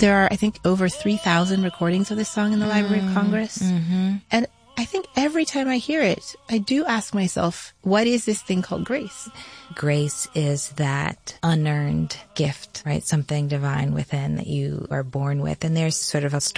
There are, I think, over 3,000 recordings of this song in the Library of Congress. Mm-hmm. And I think every time I hear it, I do ask myself, what is this thing called grace? Grace is that unearned gift, right? Something divine within that you are born with. And there's sort of a